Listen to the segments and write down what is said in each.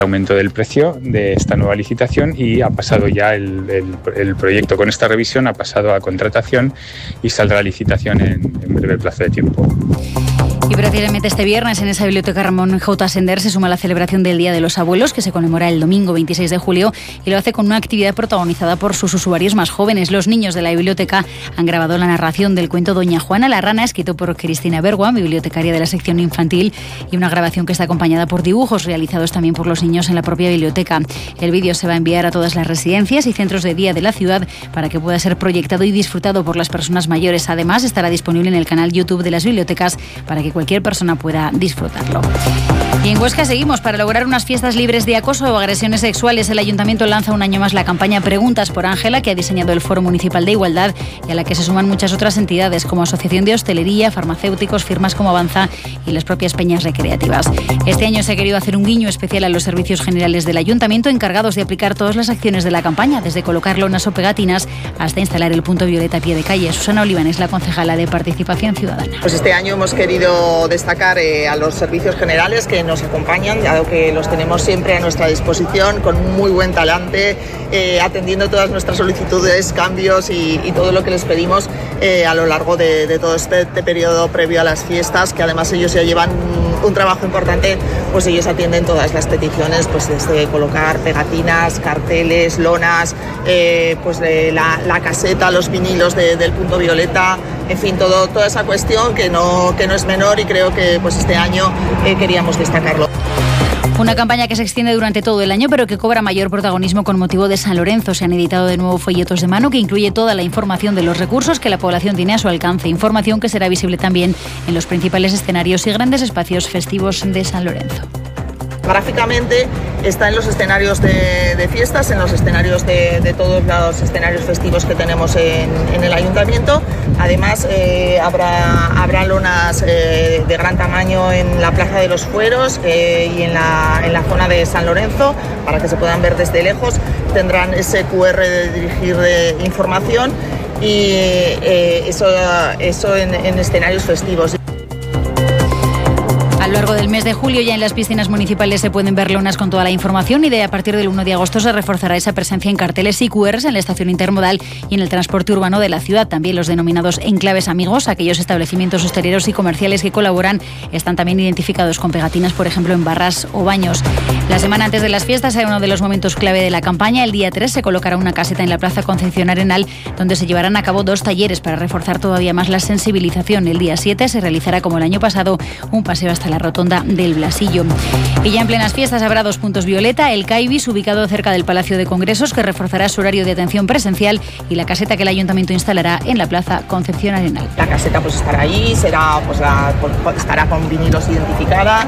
aumento del precio de esta nueva licitación y ha pasado ya el proyecto con esta revisión, ha pasado a contratación y saldrá a licitación en breve plazo de tiempo. Y precisamente este viernes en esa biblioteca Ramón J. Sender se suma la celebración del Día de los Abuelos, que se conmemora el domingo 26 de julio y lo hace con una actividad protagonizada por sus usuarios más jóvenes. Los niños de la biblioteca han grabado la narración del cuento Doña Juana la Rana, escrito por Cristina Bergua, bibliotecaria de la sección infantil, y una grabación que está acompañada por dibujos realizados también por los niños en la propia biblioteca. El vídeo se va a enviar a todas las residencias y centros de día de la ciudad para que pueda ser proyectado y disfrutado por las personas mayores. Además, estará disponible en el canal YouTube de las bibliotecas para que cualquier persona pueda disfrutarlo. Y en Huesca seguimos. Para lograr unas fiestas libres de acoso o agresiones sexuales, el Ayuntamiento lanza un año más la campaña Preguntas por Ángela, que ha diseñado el Foro Municipal de Igualdad y a la que se suman muchas otras entidades como Asociación de Hostelería, farmacéuticos, firmas como Avanza y las propias peñas recreativas. Este año se ha querido hacer un guiño especial a los servicios generales del Ayuntamiento, encargados de aplicar todas las acciones de la campaña, desde colocar lonas o pegatinas hasta instalar el punto violeta a pie de calle. Susana Olivan es la concejala de Participación Ciudadana. Pues este año hemos querido destacar a los servicios generales que nos acompañan, dado que los tenemos siempre a nuestra disposición, con muy buen talante, atendiendo todas nuestras solicitudes, cambios y todo lo que les pedimos a lo largo de todo este periodo previo a las fiestas, que además ellos ya llevan un trabajo importante, pues ellos atienden todas las peticiones, pues desde colocar pegatinas, carteles, lonas, pues la caseta, los vinilos del punto violeta, en fin, toda esa cuestión que no es menor, y creo que pues este año queríamos destacarlo. Una campaña que se extiende durante todo el año, pero que cobra mayor protagonismo con motivo de San Lorenzo. Se han editado de nuevo folletos de mano que incluye toda la información de los recursos que la población tiene a su alcance. Información que será visible también en los principales escenarios y grandes espacios festivos de San Lorenzo. Gráficamente está en los escenarios de fiestas, en los escenarios de todos los escenarios festivos que tenemos en el ayuntamiento. Además habrá lonas de gran tamaño en la Plaza de los Fueros y en la zona de San Lorenzo, para que se puedan ver desde lejos. Tendrán ese QR de dirigir información y eso en escenarios festivos. A lo largo del mes de julio ya en las piscinas municipales se pueden ver lonas con toda la información y a partir del 1 de agosto se reforzará esa presencia en carteles y QRs en la estación intermodal y en el transporte urbano de la ciudad. También los denominados enclaves amigos, aquellos establecimientos hosteleros y comerciales que colaboran, están también identificados con pegatinas, por ejemplo, en barras o baños. La semana antes de las fiestas será uno de los momentos clave de la campaña. El día 3 se colocará una caseta en la Plaza Concepción Arenal, donde se llevarán a cabo 2 talleres para reforzar todavía más la sensibilización. El día 7 se realizará, como el año pasado, un paseo hasta la rotonda del Blasillo. Y ya en plenas fiestas habrá 2 puntos violeta: el CAIBIS, ubicado cerca del Palacio de Congresos, que reforzará su horario de atención presencial, y la caseta que el Ayuntamiento instalará en la Plaza Concepción Arenal. La caseta pues estará ahí, estará con vinilos identificada,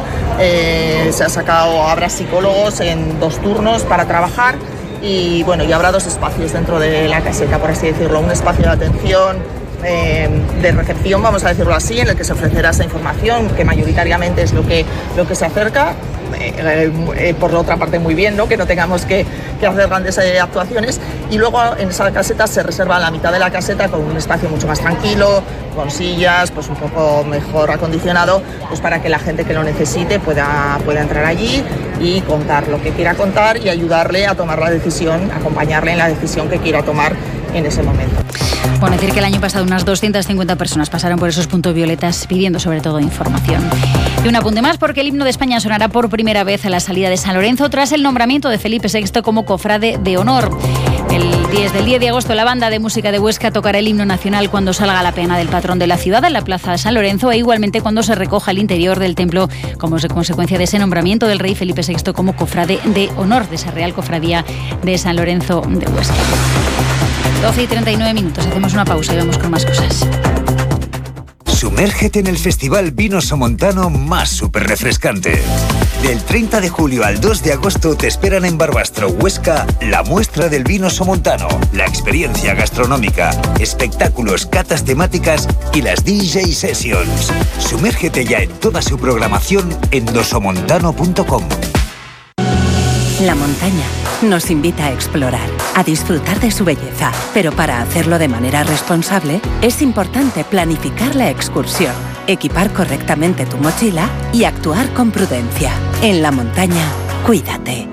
habrá psicólogos en 2 turnos para trabajar, y bueno, y habrá 2 espacios dentro de la caseta, por así decirlo: un espacio de atención, de recepción, vamos a decirlo así, en el que se ofrecerá esa información, que mayoritariamente es lo que se acerca. Por otra parte, muy bien, ¿no?, que no tengamos que hacer grandes actuaciones, y luego en esa caseta se reserva la mitad de la caseta con un espacio mucho más tranquilo, con sillas, pues un poco mejor acondicionado, pues para que la gente que lo necesite pueda entrar allí y contar lo que quiera contar y ayudarle a tomar la decisión, acompañarle en la decisión que quiera tomar en ese momento. Bueno, decir que el año pasado unas 250 personas pasaron por esos puntos violetas pidiendo sobre todo información. Y un apunte más, porque el himno de España sonará por primera vez a la salida de San Lorenzo tras el nombramiento de Felipe VI como cofrade de honor. Desde el 10 de agosto la banda de música de Huesca tocará el himno nacional cuando salga la pena del patrón de la ciudad en la Plaza de San Lorenzo, e igualmente cuando se recoja el interior del templo como consecuencia de ese nombramiento del rey Felipe VI como cofrade de honor de esa Real Cofradía de San Lorenzo de Huesca. 12:39, hacemos una pausa y vamos con más cosas. Sumérgete en el Festival Vino Somontano más súper refrescante. Del 30 de julio al 2 de agosto te esperan en Barbastro, Huesca, la muestra del vino somontano, la experiencia gastronómica, espectáculos, catas temáticas y las DJ Sessions. Sumérgete ya en toda su programación en dosomontano.com. La montaña nos invita a explorar, a disfrutar de su belleza, pero para hacerlo de manera responsable es importante planificar la excursión, equipar correctamente tu mochila y actuar con prudencia. En la montaña Cuídate.